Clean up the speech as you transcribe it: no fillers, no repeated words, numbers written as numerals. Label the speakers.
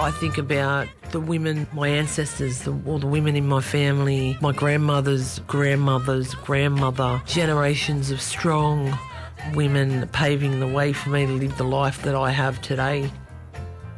Speaker 1: I think about the women, my ancestors, all the women in my family, my grandmother's grandmother, generations of strong women paving the way for me to live the life that I have today.